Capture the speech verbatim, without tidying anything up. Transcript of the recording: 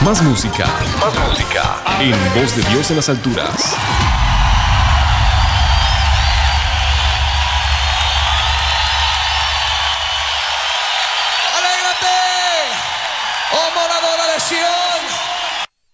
Más música, más música. En Voz de Dios en las alturas. ¡Alégrate! ¡Oh, morador de Sion!